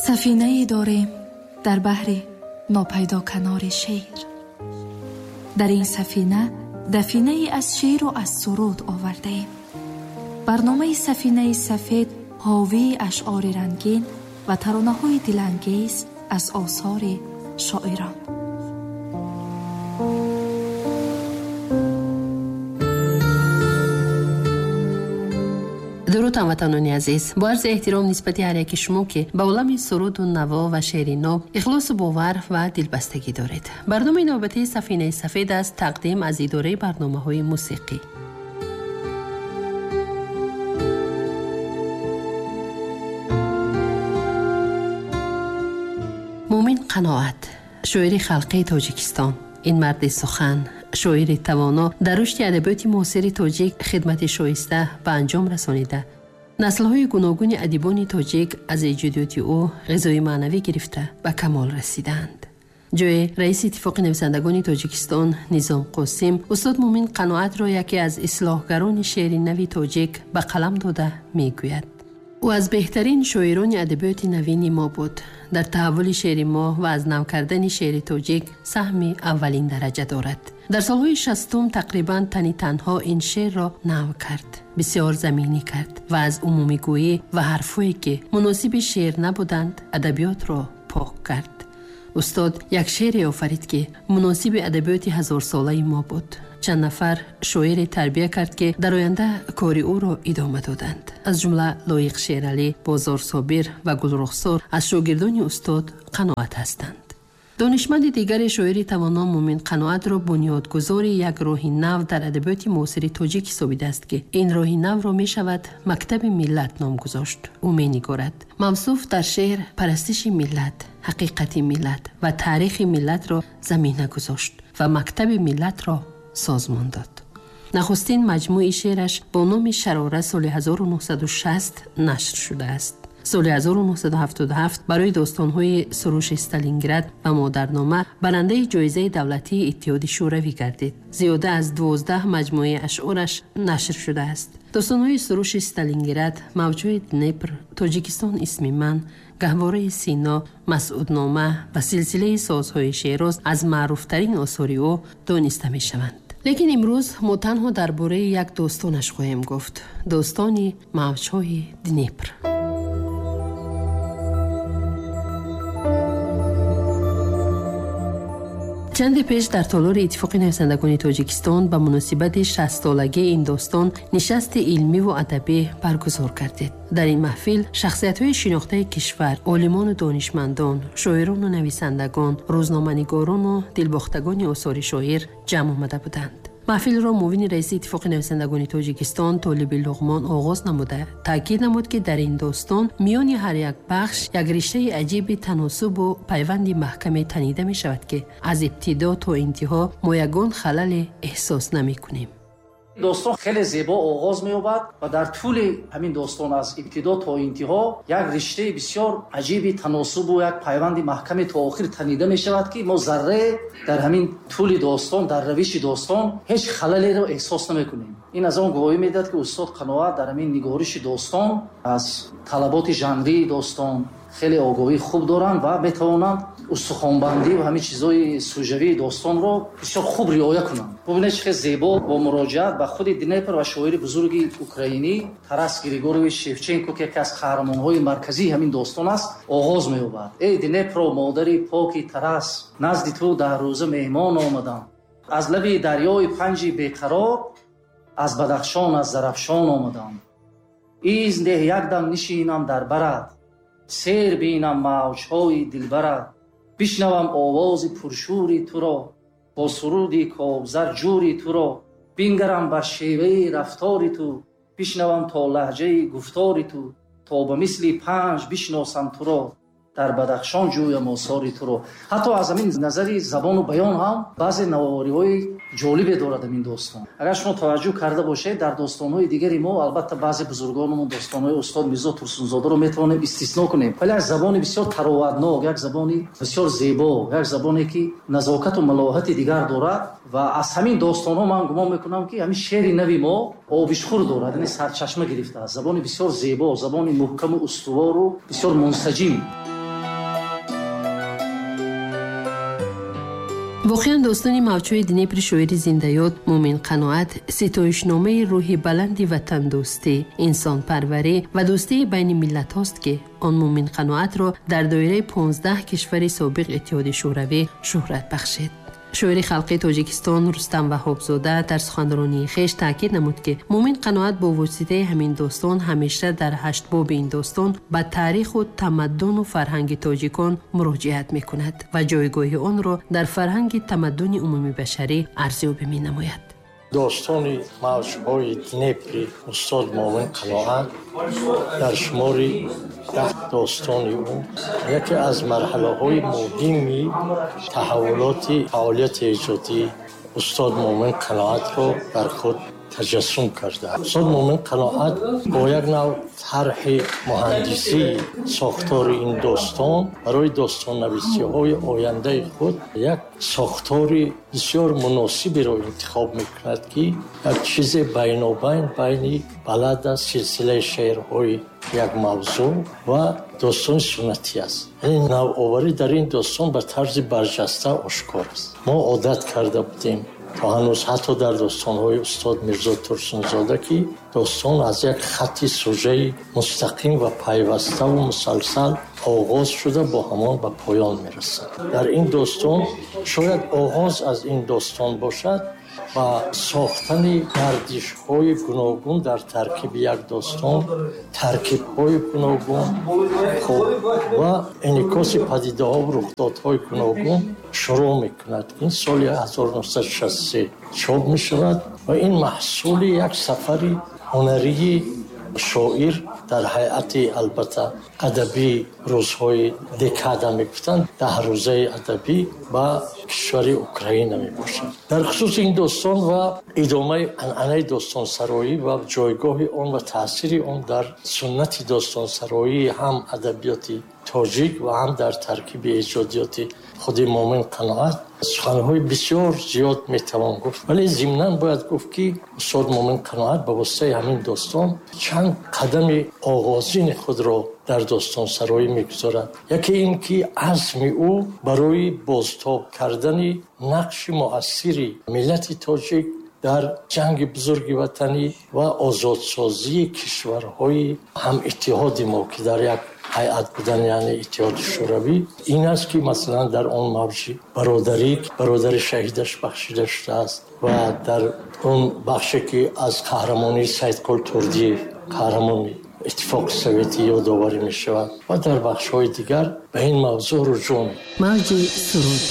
سفینه‌ای داریم در بحر ناپیدا کنار شیر. در این سفینه دفینه‌ای از شیر و از سرود آورده‌ایم. برنامه سفینه سفید حاوی اشعار رنگین و ترانه‌های دلانگیز از آثار شاعران. درود هموطنان عزیز، با عرض احترام نسبت هر یک شما که به عالم سرود و نوا و شعر نو اخلاص و باور و دلبستگی دارید. برنامه نوبتی سفینه سفید است، تقدیم از اداره برنامه‌های موسیقی. مومن قناعت، شاعر خلقی تاجیکستان. این مرد سخن، شاعر توانا، در رشد ادبیات معاصر تاجیک خدمت شایسته به انجام رسانیده. نسل‌های گوناگون ادیبان تاجیک از ایجادات او غذای معنوی گرفته به کمال رسیدند. جای رئیس اتفاق نویسندگان تاجیکستان نظام قاسم، استاد مومن قناعت را یکی از اصلاحگران شعر نوی تاجیک به قلم داده میگوید. او از بهترین شاعران ادبیات نوین ما بود. در تحول شعر ما و از نو کردن شعر تاجیک سهم اولین درجه دارد. در سالهای 60 تقریبا تنی تنها این شعر را نو کرد، بسیار زمینی کرد و از عمومی گویی و حرفایی که مناسب شعر نبودند ادبیات را پاک کرد. استاد یک شعر آفرید که مناسب ادبیات هزار ساله ما بود. چند نفر شاعر تربیه کرد که در آینده کاری او را ادامه دادند. از جمله لایق شیرعلی، بازار صابر و گلرخسار از شاگردان استاد قناعت هستند. دانشمند دیگر شاعر توانا مومن قناعت را بنیادگذار یک راه نو در ادبیات معاصر تاجیک سابیده است که این راه نو را می شود مکتب ملت نام گذاشت. او می نگارد موصوف در شعر پرستش ملت، حقیقت ملت و تاریخ ملت را زمینه گذاشت و مکتب ملت را سازمان داد. نخستین مجموعه شعرش با نام شراره سال 1960 نشر شده است. سال 1977 برای داستان‌های سروش استالینگراد و مادرنامه برنده جایزه دولتی اتحاد شوروی گردید. زیاده از 12 مجموعه اشعارش نشر شده است. داستان‌های سروش استالینگراد، موجوع دنیپر، تاجیکستان اسم من، گهواره سینا، مسعودنامه و سلسله سازهای شیراز از معروفترین آثار او دانسته می‌شوند. لیکن امروز ما تنها درباره یک داستانش خواهیم گفت، داستان موج‌های دنیپر. چند پیش در تالار اتفاق نویسندگان تاجیکستان به مناسبت 60 سالگی این داستان نشست علمی و ادبی برگزار کردید. در این محفل شخصیت‌های شناخته کشور، عالمان و دانشمندان، شاعران و نویسندگان، روزنامه‌نگاران و دلباختگان آثار شاعر جمع آمده بودند. محفل را معاون رئیس اتفاق نویسندگان تاجیکستان طالب لقمان آغاز نموده تاکید نمود که در این داستان میان هر یک بخش یک رشته عجیب تناسب و پیوند محکم تنیده می شود که از ابتدا تا انتها ما یگان خلل احساس نمی کنیم. داستان خیلی زیبا آغاز می‌یابد و در طول همین داستان از ابتدا تا انتها یک رشته بسیار عجیبی تناسب و یک پیوند محکم تا آخر تنیده می‌شود که ما ذره در همین طول داستان، در روش داستان هیچ خللی را احساس نمی‌کنیم. این از آن گواهی می‌دهد که استاد قناعت در همین نگارش داستان از طلبات ژانری داستان خیلی آگاهی خوب دارند و می‌توانند استخوان‌بندی و همین چیزای سوژوی داستان را بسیار خوب رعایت کنند. ببینید چه زیبا با مراجعت به خود دنیپر و شاعر بزرگ اوکراینی تارас گریگورویچ شевченко که یکی از قهرمان‌های مرکزی همین داستان است آغاز می‌یابد. ای دنیپر مادری پاکی تارас، نزد تو در روز مهمان آمدم. از لب دریای پنج بیقرار، از بدخشان از زرافشان آمدم. ایز ده یکدم نشینم در برد، سیر بینم موج‌های دلبرد. بشنوم آواز پرشوری تو را، با سرودی کابزر جوری تو را. بینگرم بر شیوه رفتاری تو، بشنوم تا لهجه گفتاری تو. تا به مثل پنج بشناسم تو را، در بدخشان جویم آثاری تو را. حتی از همین نظر زبان و بیان هم بعضی نوآوری‌های جالبی دارد این داستان. اگر شما توجه کرده باشید در داستان‌های دیگری ما البته بعضی بزرگانمون داستان‌های استاد میرزا ترسونزاده رو میتونیم استثنا کنیم، ولی از زبان بسیار تراودناک، یک زبانی بسیار زیبا، یک زبانی که نزاکت و ملاحت دیگر دارد و از همین داستان‌ها من گمان میکنم که همین شعر نوی ما آبشخور دارد، یعنی سرچشمه گرفته است. زبان بسیار زیبا، زبان محکم و استوار و بسیار منسجم. воқеан достони мавҷҳои днепри шоири зиндаёд муъмин қаноат ситоишномаи рӯҳи баланди ватандӯстӣ, инсонпарварӣ ва дӯстии байни миллатҳост ки он муъмин қаноатро дар доираи 15 кишвари собиқ иттиҳоди шӯравӣ шӯҳрат бахшид. шоири халқи тоҷикистон Рустам Ваҳобзода дар суханронии хеш таъкид намуд ки муъмин қаноат бо воситаи ҳамин достон ҳамеша дар ҳаштбоби ин достон ба таъриху тамаддуну фарҳанги тоҷикон муроҷиат мекунад ва ҷойгоҳи онро дар фарҳанги тамаддуни умуми башарӣ арзёбӣ менамояд. достони мавҷҳои днепри устод муъмин қаноат дар шумори 10 достони ӯ яке аз марҳалаҳои муҳими таҳаввулоти фаъолияти эҷодии устод муъмин қаноатро дар худ таҷассум кардааст. устод муъмин қаноат бо як навъ тарҳи муҳандисии сохтори ин достон барои достоннависиҳои ояндаи худ як сохтори бисёр муносиберо интихоб мекунад ки як чизе байнобайн байни балада силсилаи шеърҳои як мавзӯъ ва достони суннатӣ аст. яъне навъоварӣ дар ин достон ба тарзи барҷаста ошкор аст. мо одат карда будем то ҳанӯз ҳатто дар достонҳои устод Мирзо Турсунзода ки достон аз як хатти сӯжаи мустақим ва пайваставу мусалсал оғоз шуда бо ҳамон ба поён мерасад. дар ин достон шояд оғоз аз ин достон бошад ва сохтани гардишҳои гуногун дар таркиби як достон, таркибҳои гуногун ва инъикоси падидаҳо ва рухдодҳои гуногун шурӯъ мекунад. ин соли 1963 чоп мешавад ва ин маҳсули як сафари ҳунарии шоир дар ҳайати албатта адабии рӯзҳои декада мегуфтанд 10 рӯзаи адабӣ ба кишвари Украина мебошад. дар хусуси ин достон ва идомаи анъанаи достонсароӣ ва ҷойгоҳи он ва таъсири он дар суннати достонсароии ҳам адабиёти тоҷик ва ҳам дар таркиби эҷодиёти худи муъмин қаноат суханҳои бисёр зиёд метавон гуфт, вале зимнан бояд гуфт ки устод муъмин қаноат ба воситаи ҳамин достон чанд қадами оғозини худро дар достонсароӣ мегузорад. яке ин ки азми ӯ барои бозтоб кардани нақши муассири миллати тоҷик дар ҷанги бузурги ватанӣ ва озодсозии кишварҳои ҳамиттиҳоди мо ки дар як ҳайат будан, яъне иттиҳоди шӯравӣ, ин аст ки масалан дар он мавҷи бародари шаҳидаш бахшида шудааст ва дар он бахше ки аз қаҳрамонии Саидқул Турдиев, қаҳрамони иттифоқи советӣ ёдоварӣ мешавад ва дар бахшҳои дигар ба ин мавзӯъ руҷӯъ мавҷи суруд.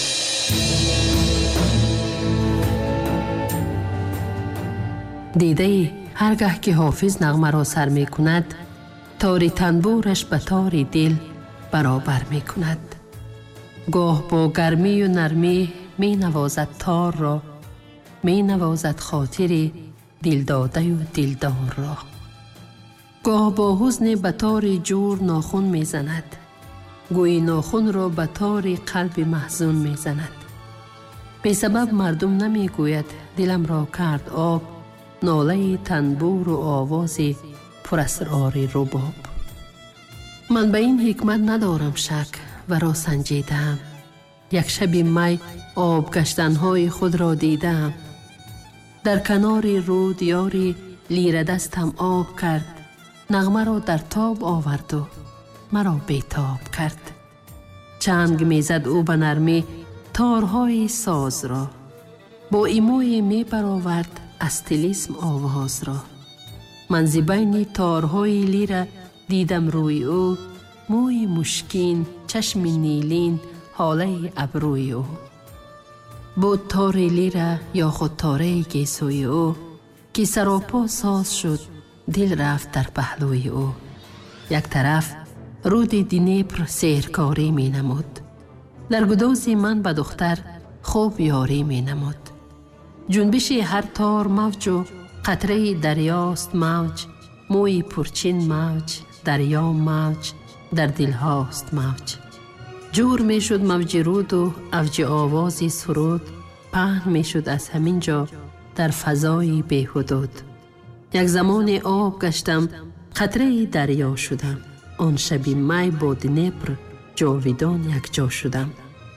дидаи ҳар гаҳ ки ҳофиз нағмаро сар мекунад, тори танбураш ба тори дил баробар мекунад. гоҳ бо гармию нармӣ менавозад торро, менавозад хотири дилдодаю дилдорро. гоҳ бо ҳузне ба тори ҷур нохун мезанад, гӯи нохунро ба тори қалби маҳзун мезанад. бесабаб мардум намегӯяд диламро кард об, нолаи танбуру овози пурасрори рубоб. ман ба ин ҳикмат надорам шак ва санҷидаам. як шаби май об гаштанҳои худро дидаам. дар канори руд ёри лирадастам об кард, нағмаро дар тоб оварду маро бетоб кард. чанг мезад ӯ ба нармӣ торҳои созро, бо имое мебаровард астилисм овозро. ман зибайни торҳои лира дидам рӯи ӯ, мӯи мушкин, чашми нилин, ҳолаи абрӯи ӯ. буд тори лира ё худ тораи гесӯи ӯ, ки саропо соз шуд, дил рафт дар паҳлӯи ӯ. як тараф руди Днепр сеҳркорӣ менамуд, дар гудози ман ба духтар хуб ёрӣ менамуд. ҷунбиши ҳар тор мавҷу қатраи дарёст мавҷ, мӯи пурчин мавҷ, дарё мавҷ, дар дилҳост мавҷ. ҷур мешуд мавҷи руду авҷи овози суруд, паҳн мешуд аз ҳамин ҷо дар фазои беҳудуд. як замоне об гаштам, қатраи дарё шудам, он шаби май бо Днепр ҷовидон якҷо шудам.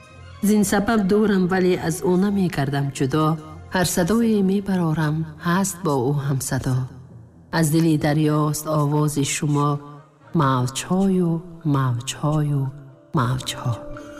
زین سبب دورم ولی از او نمی کردم جدا. هر صدایی می برارم هست با او هم صدا. از دلی دریاست آواز شما، موج‌های و موج‌های و موج‌ها.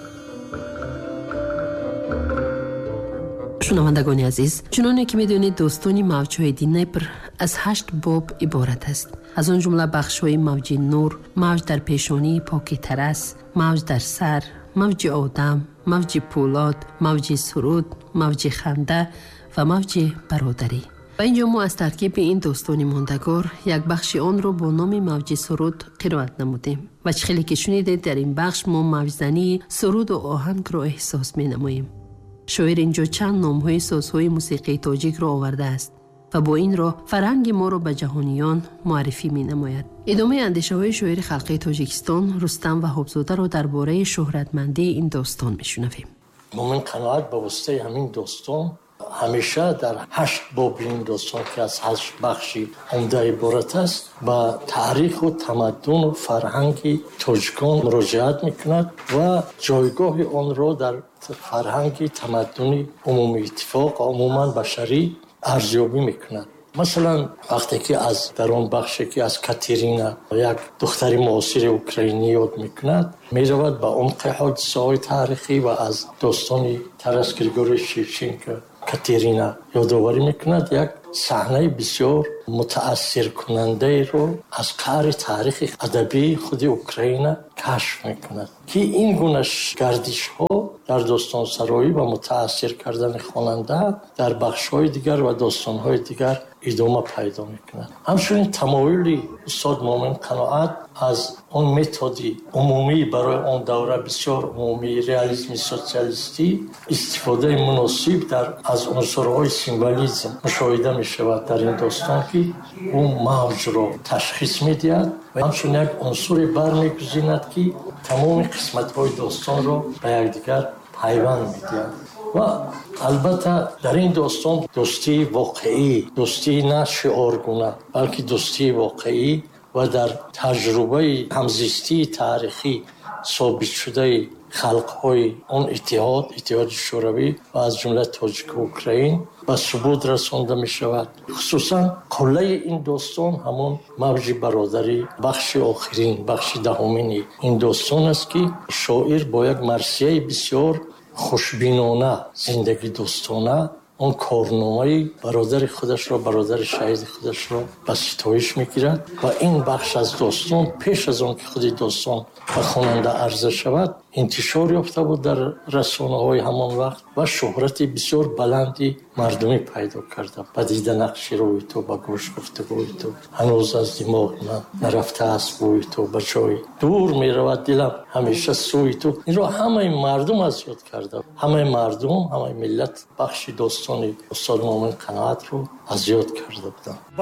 شنوندگان عزیز، چنانه که میدونید داستان موج‌های دنیپر از 8 باب عبارت است. از آن جمله بخش‌های موج نور، موج در پیشانی پاکی ترس، موج در سر، موج آدم، موج پولاد، موج سرود، موج خنده و موج برادری. و اینجا ما از ترکیب این داستان ماندگار یک بخش آن رو با نام موج سرود قرائت نمودیم و خیلی که شنیدید در این بخش ما موجزنی سرود و آهنگ رو احساس می نماییم. شاعر اینجا چند نام‌های سازهای موسیقی تاجیک را آورده است و با این را فرهنگ ما را به جهانیان معرفی می نماید. ادامه اندیشه های شاعر خلقی تاجیکستان رستم وهابزاده را درباره شهرتمندی این داستان می شنویم. من قناعت به واسطه همین داستان همیشه در 8 باب این داستان که از 8 بخشی عمده عبارت است با تاریخ و تمدن و فرهنگ تاجیکان مراجعت میکند و جایگاه آن را در فرهنگ تمدن عمومی اتفاق عموما بشری ارزیابی میکند. مثلا وقتی که از در آن بخشی که از کاترینا یک دختر معاصر اوکراینی یاد میکند میرود به عمق حادثه‌های تاریخی و از داستان تارас گریگوری شیوچنکو کاترینا یادآوری میکند. یک صحنه بسیار متاثر کننده رو از کار تاریخ ادبی خود اوکراین کشف میکند که این گونه گردش ها در داستان سرایی و متاثر کردن خواننده در بخش های دیگر و داستان های دیگر ادامه پیدا میکند. همچنین تمایل استاد مومن قناعت از اون متدی عمومی برای اون دوره بسیار عمومی ریالیسم سوسیالیستی استفاده مناسب در از عنصرهای سیمبولیسم مشاهده میشود در این داستان که اون موج رو تشخیص میدهد و همچنین یک عنصر برمیگزیند که تمام قسمت های داستان رو به یکدیگر پیوند میدهد. و البته در این داستان دوستی واقعی، دوستی نه شعارگونه بلکه دوستی واقعی و در تجربه همزیستی تاریخی ثابت شده خلق‌های اون اتحاد شوروی و از جمله تاجیک و اوکراین به ثبوت رسانده می شود. خصوصا قله این داستان همون موج برادری بخش آخرین بخش دهمین این داستان است که شاعر با یک مرثیه بسیار خوشبینانه زندگی دوستانه اون کارنامه برادر خودش را برادر شهید خودش را به ستایش میگیرد و این بخش از داستان پیش از آن که خود داستان به خواننده عرضه شود انتشار یافته بود در رسانه های همان وقت و شهرت بسیار بلندی مردمی پیدا کرده. به دیدن نقش روی تو، به گوش گفتگوی تو، هنوز از دماغ من نرفته است بوی تو، به جای دور می رود دلم همیشه سوی تو. این را همه مردم از یاد کرده، همه مردم، همه ملت بخشی داستان استاد مومن قناعت رو از یاد کرده بودن.